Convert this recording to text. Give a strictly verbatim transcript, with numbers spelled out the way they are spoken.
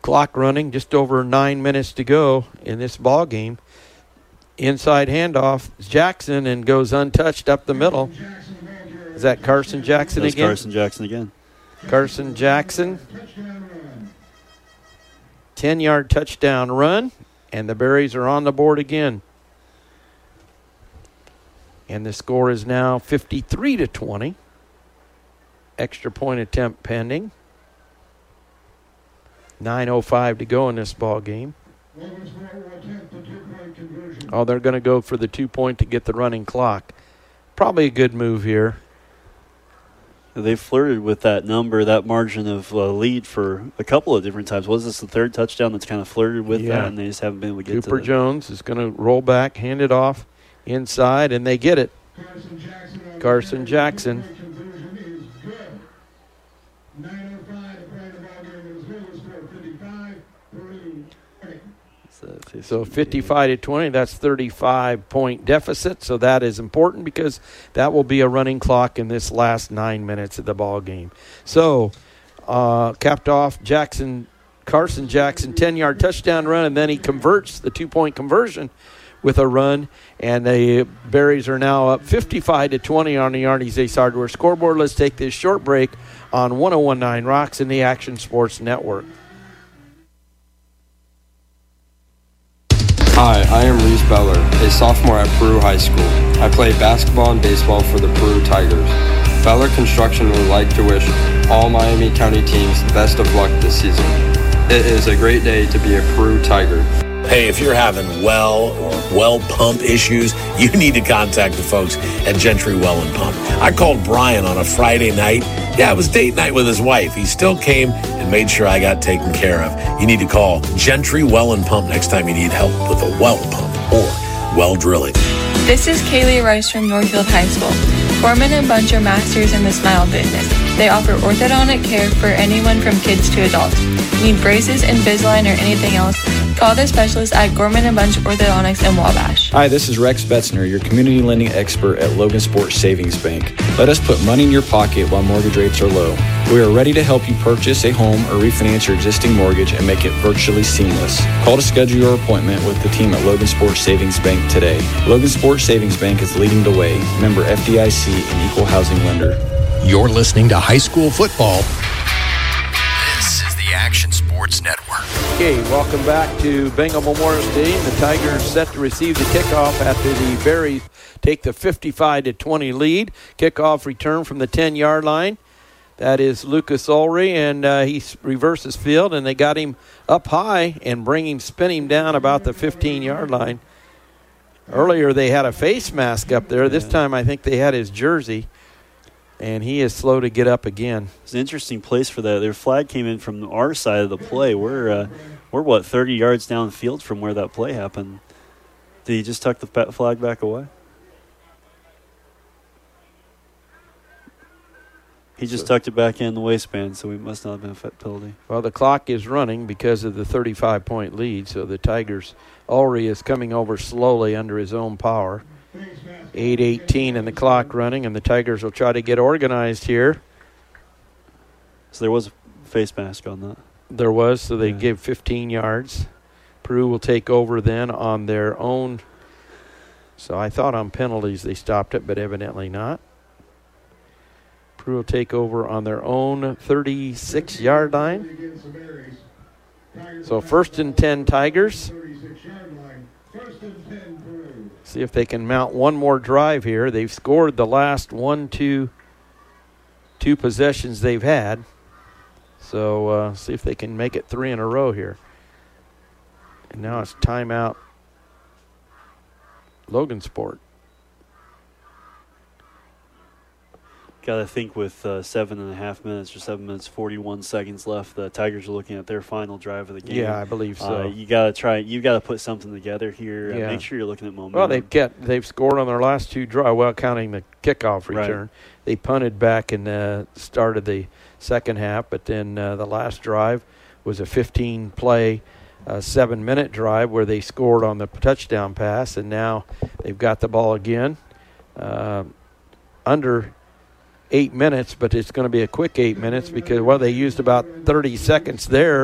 Clock running, just over nine minutes to go in this ball game. Inside handoff, Jackson, and goes untouched up the middle. Is that Carson Jackson That's again? Carson Jackson again. Carson Jackson. ten-yard touchdown run, and the Berries are on the board again. And the score is now fifty-three to twenty. Extra point attempt pending. nine oh five to go in this ball game. Oh, they're going to go for the two-point to get the running clock. Probably a good move here. They flirted with that number, that margin of uh, lead for a couple of different times. Was this the third touchdown that's kind of flirted with Yeah. that, and they just haven't been able to get Cooper to it? Jones is going to roll back, hand it off inside, and they get it. Carson Jackson. Carson Jackson. Conversion is good. nine oh five to play the ball game. It was good. Score fifty-five. Peru. Okay. So fifty-five to twenty, that's thirty-five point deficit. So that is important because that will be a running clock in this last nine minutes of the ball game. So uh, capped off Jackson, Carson Jackson, ten-yard touchdown run, and then he converts the two-point conversion with a run, and the Berries are now up fifty-five to twenty on the Yardy's Ace Hardware scoreboard. Let's take this short break on one oh one point nine Rocks and the Action Sports Network. Hi, I am Reese Beller, a sophomore at Peru High School. I play basketball and baseball for the Peru Tigers. Beller Construction would like to wish all Miami County teams the best of luck this season. It is a great day to be a Peru Tiger. Hey, if you're having well or well pump issues, you need to contact the folks at Gentry Well and Pump. I called Brian on a Friday night. Yeah, it was date night with his wife. He still came and made sure I got taken care of. You need to call Gentry Well and Pump next time you need help with a well pump or well drilling. This is Kaylee Rice from Northfield High School. Foreman and Bunch are masters in the smile business. They offer orthodontic care for anyone from kids to adults. Need braces, Invisalign, or anything else? Call the specialists at Gorman and Bunch Orthodontics in Wabash. Hi, this is Rex Betzner, your community lending expert at Logan Sports Savings Bank. Let us put money in your pocket while mortgage rates are low. We are ready to help you purchase a home or refinance your existing mortgage and make it virtually seamless. Call to schedule your appointment with the team at Logan Sports Savings Bank today. Logan Sports Savings Bank is leading the way. Member F D I C and equal housing lender. You're listening to high school football. This is the Action Sports Network. Okay, welcome back to Bengal Memorial Stadium. The Tigers set to receive the kickoff after the Berries take the fifty-five to twenty lead. Kickoff return from the ten-yard line. That is Lucas Ulrey, and uh, he reverses field, and they got him up high and bring him, spin him down about the fifteen-yard line. Earlier they had a face mask up there. This time I think they had his jersey. And he is slow to get up again. It's an interesting place for that. Their flag came in from our side of the play. We're, uh, we're what, thirty yards down the field from where that play happened. Did he just tuck the flag back away? He just tucked it back in the waistband, so we must not have been a penalty. Well, the clock is running because of the thirty-five point lead, so the Tigers, Ulrey is coming over slowly under his own power. eight eighteen and the clock running, and the Tigers will try to get organized here. So there was a face mask on that. There was, so they Yeah. give fifteen yards. Peru will take over then on their own. So I thought on penalties they stopped it, but evidently not. Peru will take over on their own thirty-six-yard line. So first and ten Tigers. See if they can mount one more drive here. They've scored the last one, two, two possessions they've had. So uh, see if they can make it three in a row here. And now it's timeout Logan Sport. Got to think with uh, seven and a half minutes or seven minutes, forty-one seconds left, the Tigers are looking at their final drive of the game. Yeah, I believe so. Uh, you got to try. You got to put something together here. Uh, Yeah. make sure you're looking at momentum. Well, they've get they've scored on their last two drives, well, counting the kickoff return. Right. They punted back and uh, started the second half, but then uh, the last drive was a fifteen-play, uh, seven-minute drive where they scored on the touchdown pass, and now they've got the ball again uh, under eight minutes, but it's going to be a quick eight minutes because, well, they used about thirty seconds there.